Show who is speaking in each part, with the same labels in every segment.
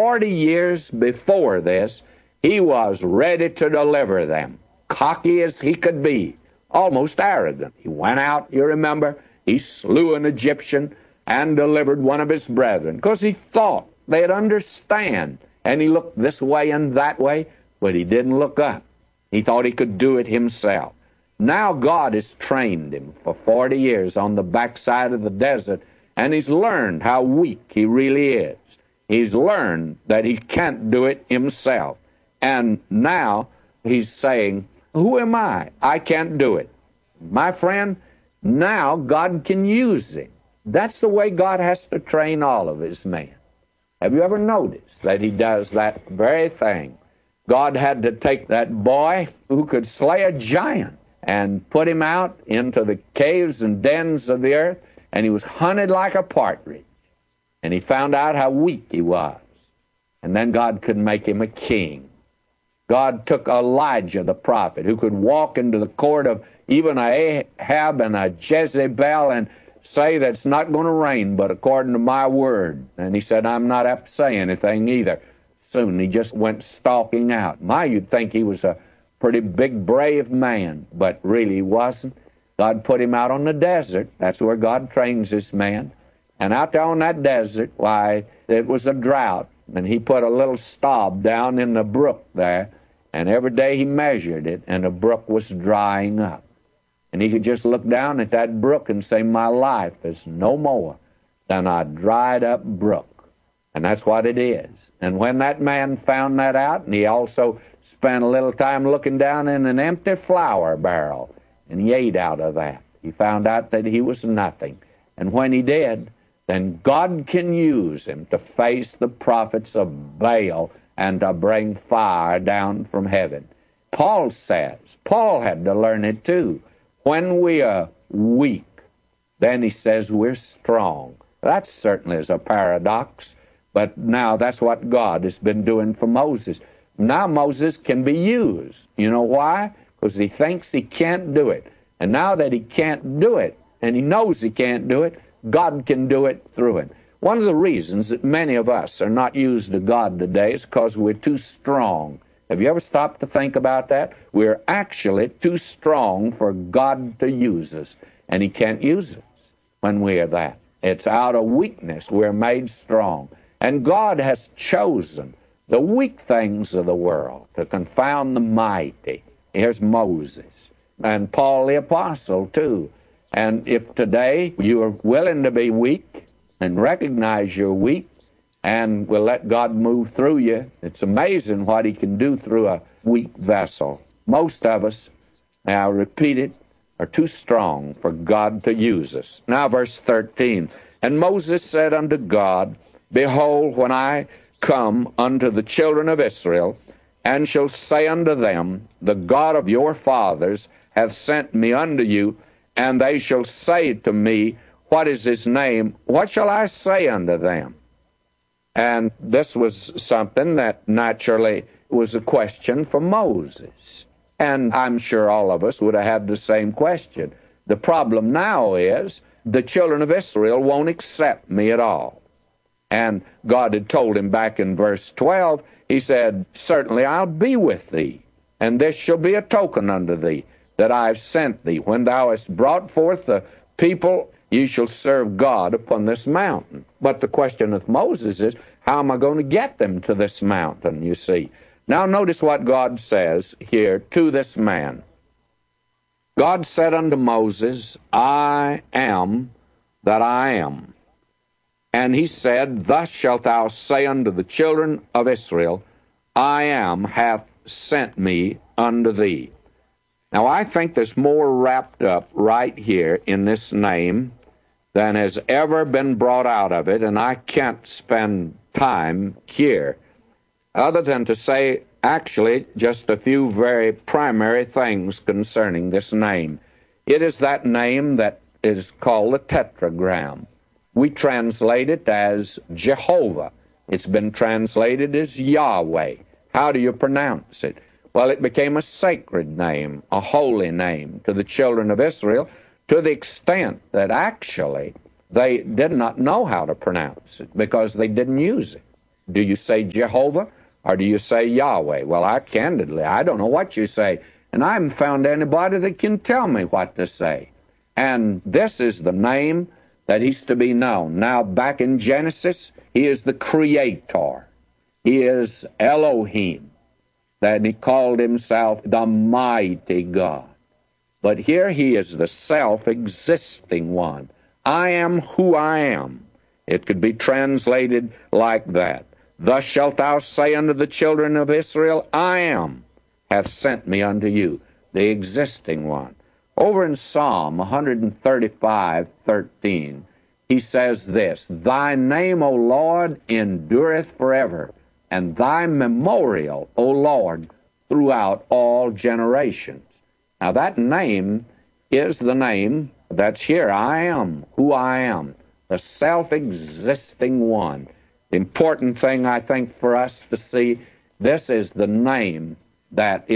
Speaker 1: 40 years before this, he was ready to deliver them, cocky as he could be, almost arrogant. He went out, you remember, he slew an Egyptian and delivered one of his brethren, because he thought they'd understand. And he looked this way and that way, but he didn't look up. He thought he could do it himself. Now God has trained him for 40 years on the backside of the desert, and he's learned how weak he really is. He's learned that he can't do it himself. And now he's saying, who am I? I can't do it. My friend, now God can use him. That's the way God has to train all of his men. Have you ever noticed that he does that very thing? God had to take that boy who could slay a giant and put him out into the caves and dens of the earth, and he was hunted like a partridge. And he found out how weak he was. And then God could make him a king. God took Elijah the prophet, who could walk into the court of even Ahab and a Jezebel and say that it's not going to rain but according to my word. And he said, I'm not apt to say anything either. Soon he just went stalking out. You'd think he was a pretty big, brave man, but really he wasn't. God put him out on the desert. That's where God trains his man. And out there on that desert, why, it was a drought. And he put a little stop down in the brook there, and every day he measured it, and the brook was drying up. And he could just look down at that brook and say, my life is no more than a dried up brook. And that's what it is. And when that man found that out, and he also spent a little time looking down in an empty flour barrel, and he ate out of that, he found out that he was nothing. And when he did, then God can use him to face the prophets of Baal and to bring fire down from heaven. Paul says, Paul had to learn it too. When we are weak, then he says we're strong. That certainly is a paradox, but now that's what God has been doing for Moses. Now Moses can be used. You know why? Because he thinks he can't do it. And now that he can't do it, and he knows he can't do it, God can do it through him. One of the reasons that many of us are not used of God today is because we're too strong. Have you ever stopped to think about that? We're actually too strong for God to use us, and he can't use us when we are that. It's out of weakness we're made strong. And God has chosen the weak things of the world to confound the mighty. Here's Moses, and Paul the Apostle too. And if today you are willing to be weak and recognize you're weak and will let God move through you, it's amazing what he can do through a weak vessel. Most of us, now repeat it, are too strong for God to use us. Now verse 13, and Moses said unto God, behold, when I come unto the children of Israel, and shall say unto them, the God of your fathers hath sent me unto you, and they shall say to me, what is his name? What shall I say unto them? And this was something that naturally was a question for Moses. And I'm sure all of us would have had the same question. The problem now is the children of Israel won't accept me at all. And God had told him back in verse 12, he said, certainly I'll be with thee, and this shall be a token unto thee, that I have sent thee. When thou hast brought forth the people, ye shall serve God upon this mountain. But the question of Moses is, how am I going to get them to this mountain, you see? Now notice what God says here to this man. God said unto Moses, I am that I am. And he said, thus shalt thou say unto the children of Israel, I am hath sent me unto thee. Now, I think there's more wrapped up right here in this name than has ever been brought out of it, and I can't spend time here other than to say actually just a few very primary things concerning this name. It is that name that is called the tetragram. We translate it as Jehovah. It's been translated as Yahweh. How do you pronounce it? Well, it became a sacred name, a holy name to the children of Israel, to the extent that actually they did not know how to pronounce it because they didn't use it. Do you say Jehovah or do you say Yahweh? Well, I don't know what you say, and I haven't found anybody that can tell me what to say. And this is the name that he's to be known. Now, back in Genesis, he is the Creator. He is Elohim. That he called himself the mighty God. But here he is the self-existing one. I am who I am. It could be translated like that. Thus shalt thou say unto the children of Israel, I am, hath sent me unto you, the existing one. Over in Psalm 135:13, he says this, Thy name, O Lord, endureth forever, and thy memorial, O Lord, throughout all generations. Now that name is the name that's here. I am who I am, the self-existing one. The important thing, I think, for us to see, this is the name that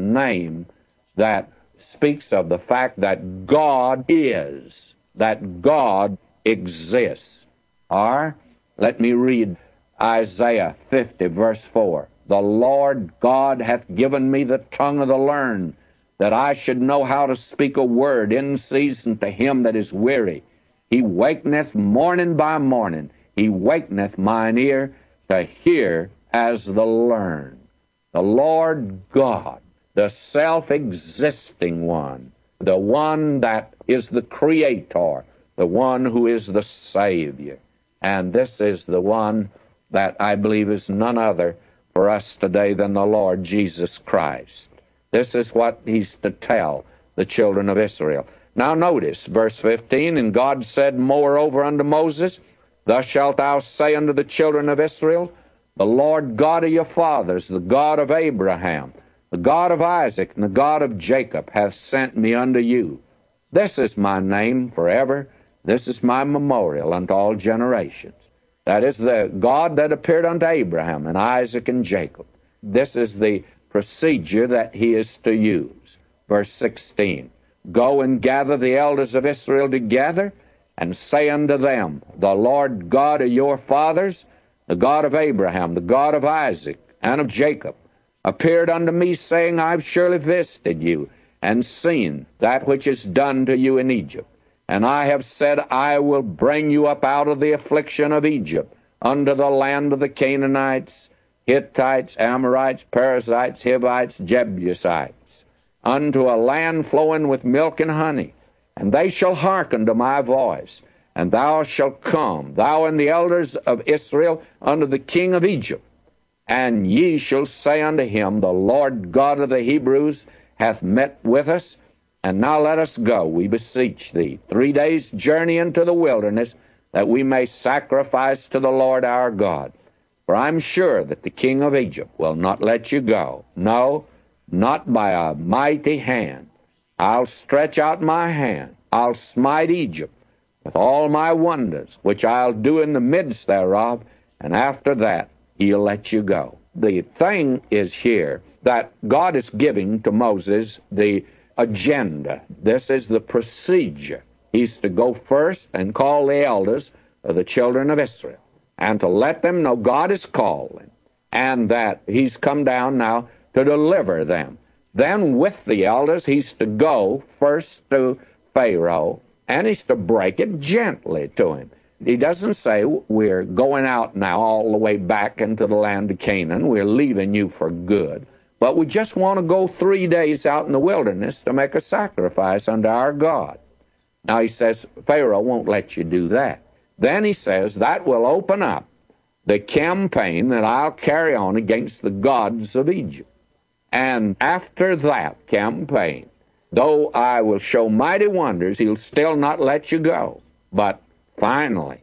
Speaker 1: speaks of the fact that God is, that God exists. Or, let me read Isaiah 50, verse 4. The Lord God hath given me the tongue of the learned, that I should know how to speak a word in season to him that is weary. He wakeneth morning by morning. He wakeneth mine ear to hear as the learned. The Lord God, the self-existing one, the one that is the Creator, the one who is the Savior. And this is the one that I believe is none other for us today than the Lord Jesus Christ. This is what he's to tell the children of Israel. Now notice, verse 15, And God said moreover unto Moses, Thus shalt thou say unto the children of Israel, The Lord God of your fathers, the God of Abraham, the God of Isaac, and the God of Jacob, hath sent me unto you. This is my name forever. This is my memorial unto all generations. That is the God that appeared unto Abraham and Isaac and Jacob. This is the procedure that he is to use. Verse 16, Go and gather the elders of Israel together, and say unto them, The Lord God of your fathers, the God of Abraham, the God of Isaac, and of Jacob, appeared unto me, saying, I've surely visited you, and seen that which is done to you in Egypt. And I have said, I will bring you up out of the affliction of Egypt, unto the land of the Canaanites, Hittites, Amorites, Perizzites, Hivites, Jebusites, unto a land flowing with milk and honey. And they shall hearken to my voice. And thou shalt come, thou and the elders of Israel, unto the king of Egypt. And ye shall say unto him, The Lord God of the Hebrews hath met with us. And now let us go, we beseech thee, 3 days' journey into the wilderness, that we may sacrifice to the Lord our God. For I'm sure that the king of Egypt will not let you go. No, not by a mighty hand. I'll stretch out my hand. I'll smite Egypt with all my wonders, which I'll do in the midst thereof, and after that he'll let you go. The thing is here that God is giving to Moses the agenda. This is the procedure. He's to go first and call the elders of the children of Israel, and to let them know God is calling, and that he's come down now to deliver them. Then with the elders, he's to go first to Pharaoh, and he's to break it gently to him. He doesn't say, we're going out now all the way back into the land of Canaan, we're leaving you for good, but we just want to go 3 days out in the wilderness to make a sacrifice unto our God. Now he says, Pharaoh won't let you do that. Then he says, that will open up the campaign that I'll carry on against the gods of Egypt. And after that campaign, though I will show mighty wonders, he'll still not let you go. But finally,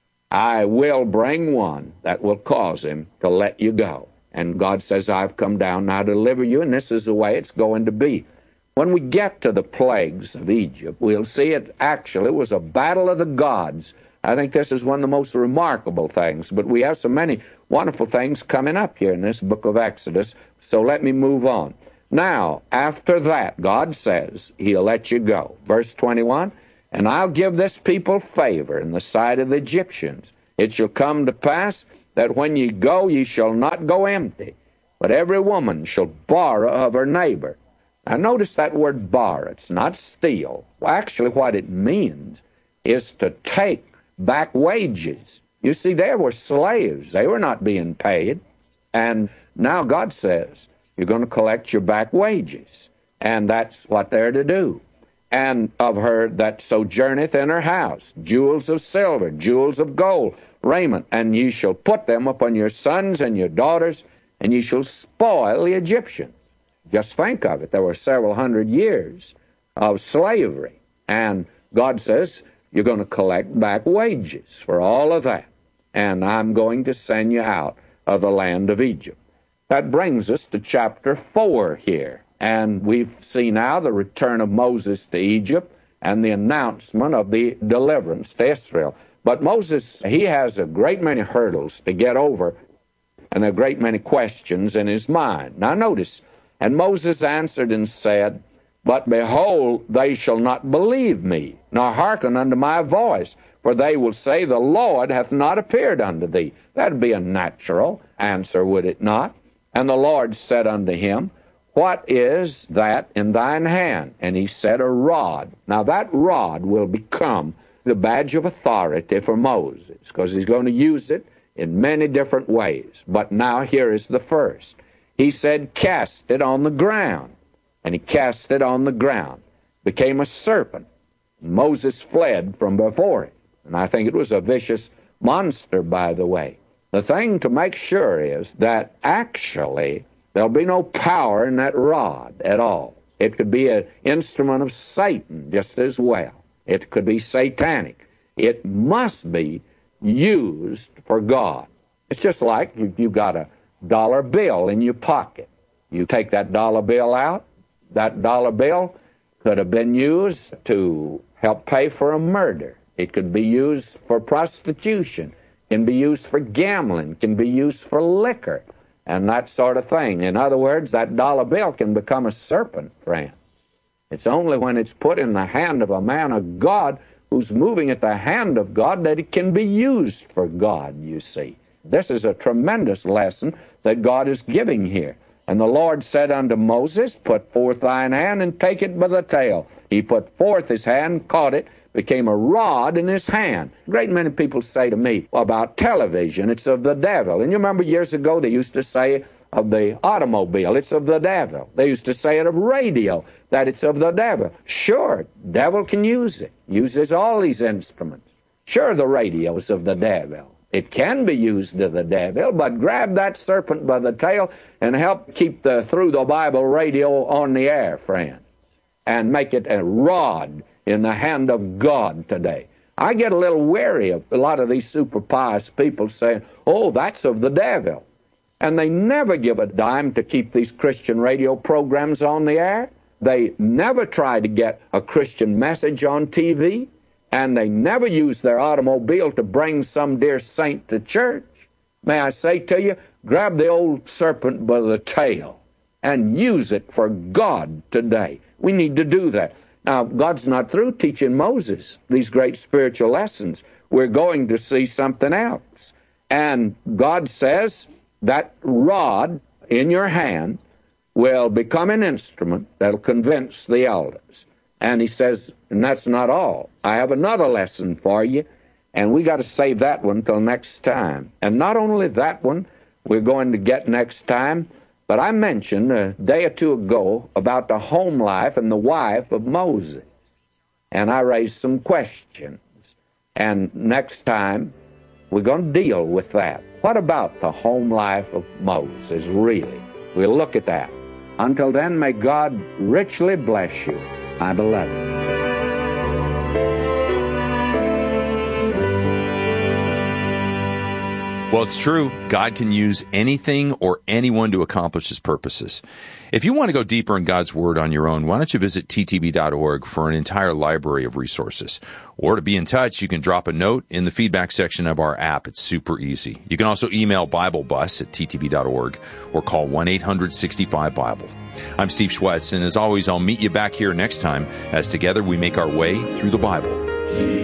Speaker 1: I will bring one that will cause him to let you go. And God says, I've come down now to deliver you, and this is the way it's going to be. When we get to the plagues of Egypt, we'll see it actually was a battle of the gods. I think this is one of the most remarkable things, but we have so many wonderful things coming up here in this book of Exodus, so let me move on. Now, after that, God says he'll let you go. Verse 21, And I'll give this people favor in the sight of the Egyptians. It shall come to pass, that when ye go, ye shall not go empty, but every woman shall borrow of her neighbor. Now notice that word borrow. It's not steal. Well, actually what it means is to take back wages. You see, they were slaves. They were not being paid. And now God says, you're going to collect your back wages. And that's what they're to do. And of her that sojourneth in her house, jewels of silver, jewels of gold, raiment, and ye shall put them upon your sons and your daughters, and ye shall spoil the Egyptians. Just think of it. There were several hundred years of slavery. And God says, you're going to collect back wages for all of that. And I'm going to send you out of the land of Egypt. That brings us to chapter 4 here. And we see now the return of Moses to Egypt and the announcement of the deliverance to Israel. But Moses, he has a great many hurdles to get over and a great many questions in his mind. Now notice, and Moses answered and said, But behold, they shall not believe me, nor hearken unto my voice, for they will say, The Lord hath not appeared unto thee. That'd be a natural answer, would it not? And the Lord said unto him, What is that in thine hand? And he said, A rod. Now that rod will become the badge of authority for Moses, because he's going to use it in many different ways. But now here is the first. He said, Cast it on the ground. And he cast it on the ground. Became a serpent. Moses fled from before it. And I think it was a vicious monster, by the way. The thing to make sure is that actually there'll be no power in that rod at all. It could be an instrument of Satan just as well. It could be satanic. It must be used for God. It's just like you've got a dollar bill in your pocket. You take that dollar bill out. That dollar bill could have been used to help pay for a murder. It could be used for prostitution. It can be used for gambling. It can be used for liquor and that sort of thing. In other words, that dollar bill can become a serpent, friend. It's only when it's put in the hand of a man of God who's moving at the hand of God that it can be used for God, you see. This is a tremendous lesson that God is giving here. And the Lord said unto Moses, Put forth thine hand and take it by the tail. He put forth his hand, caught it, became a rod in his hand. A great many people say to me about television, it's of the devil. And you remember years ago they used to say of the automobile, it's of the devil. They used to say it of radio, that it's of the devil. Sure, devil can use it. Uses all these instruments. Sure, the radio's of the devil. It can be used of the devil, but grab that serpent by the tail and help keep the Through the Bible radio on the air, friends, and make it a rod in the hand of God today. I get a little wary of a lot of these super pious people saying, oh, that's of the devil. And they never give a dime to keep these Christian radio programs on the air. They never try to get a Christian message on TV. And they never use their automobile to bring some dear saint to church. May I say to you, grab the old serpent by the tail and use it for God today. We need to do that. Now, God's not through teaching Moses these great spiritual lessons. We're going to see something else. And God says that rod in your hand will become an instrument that'll convince the elders. And he says, and that's not all. I have another lesson for you, and we got to save that one till next time. And not only that one we're going to get next time, but I mentioned a day or two ago about the home life and the wife of Moses. And I raised some questions. And next time we're going to deal with that. What about the home life of Moses, really? We'll look at that. Until then, may God richly bless you, my beloved.
Speaker 2: Well, it's true. God can use anything or anyone to accomplish his purposes. If you want to go deeper in God's Word on your own, why don't you visit ttb.org for an entire library of resources? Or to be in touch, you can drop a note in the feedback section of our app. It's super easy. You can also email BibleBus at ttb.org or call 1-800-65-BIBLE. I'm Steve Schwetz, and as always, I'll meet you back here next time as together we make our way through the Bible.